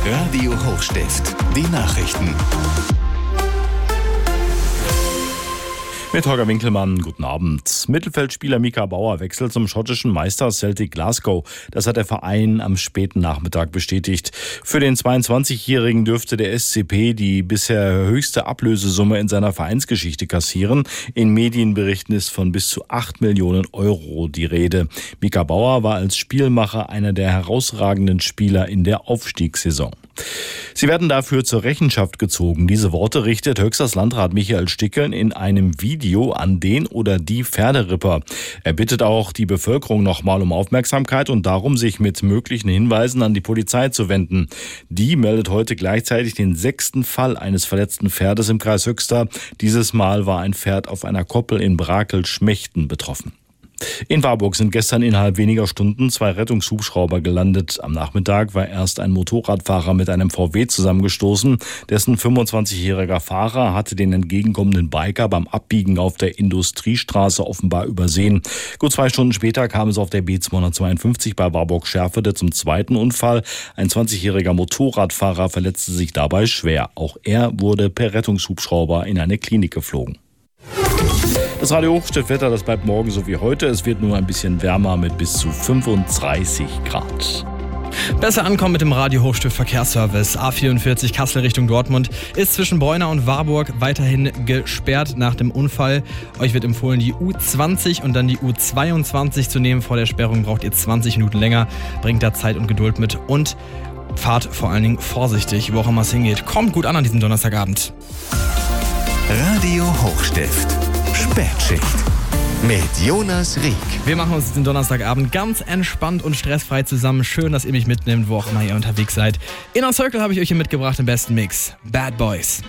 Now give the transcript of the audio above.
Radio Hochstift, die Nachrichten. Mit Holger Winkelmann, guten Abend. Mittelfeldspieler Mika Bauer wechselt zum schottischen Meister Celtic Glasgow. Das hat der Verein am späten Nachmittag bestätigt. Für den 22-Jährigen dürfte der SCP die bisher höchste Ablösesumme in seiner Vereinsgeschichte kassieren. In Medienberichten ist von bis zu 8 Millionen Euro die Rede. Mika Bauer war als Spielmacher einer der herausragenden Spieler in der Aufstiegssaison. Sie werden dafür zur Rechenschaft gezogen. Diese Worte richtet Höchsters Landrat Michael Stickeln in einem Video an den oder die Pferderipper. Er bittet auch die Bevölkerung nochmal um Aufmerksamkeit und darum, sich mit möglichen Hinweisen an die Polizei zu wenden. Die meldet heute gleichzeitig den 6. Fall eines verletzten Pferdes im Kreis Höxter. Dieses Mal war ein Pferd auf einer Koppel in Brakel-Schmechten betroffen. In Warburg sind gestern innerhalb weniger Stunden 2 Rettungshubschrauber gelandet. Am Nachmittag war erst ein Motorradfahrer mit einem VW zusammengestoßen. Dessen 25-jähriger Fahrer hatte den entgegenkommenden Biker beim Abbiegen auf der Industriestraße offenbar übersehen. Gut 2 Stunden später kam es auf der B252 bei Warburg-Schärfede zum zweiten Unfall. Ein 20-jähriger Motorradfahrer verletzte sich dabei schwer. Auch er wurde per Rettungshubschrauber in eine Klinik geflogen. Das Radio Hochstift-Wetter, das bleibt morgen so wie heute. Es wird nur ein bisschen wärmer mit bis zu 35 Grad. Besser ankommen mit dem Radio Hochstift Verkehrsservice. A44 Kassel Richtung Dortmund ist zwischen Beuna und Warburg weiterhin gesperrt nach dem Unfall. Euch wird empfohlen, die U20 und dann die U22 zu nehmen. Vor der Sperrung braucht ihr 20 Minuten länger. Bringt da Zeit und Geduld mit und fahrt vor allen Dingen vorsichtig, wo auch immer es hingeht. Kommt gut an diesem Donnerstagabend. Radio Hochstift. Spätschicht mit Jonas Rieck. Wir machen uns den Donnerstagabend ganz entspannt und stressfrei zusammen. Schön, dass ihr mich mitnehmt, wo auch immer ihr unterwegs seid. Inner Circle habe ich euch hier mitgebracht im besten Mix. Bad Boys.